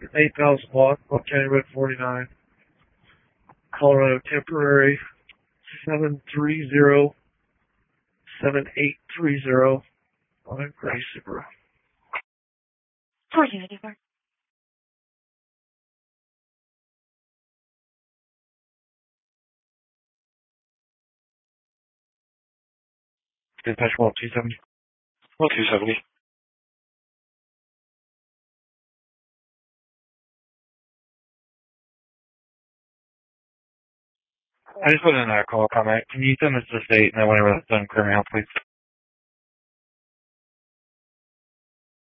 8,000 watt, County Road 49, Colorado temporary 730-7830 on a gray Subaru. 494. Dispatch 270. 270. I just put in a call comment. Can you send us the state and then whenever that's done, clear me out, please?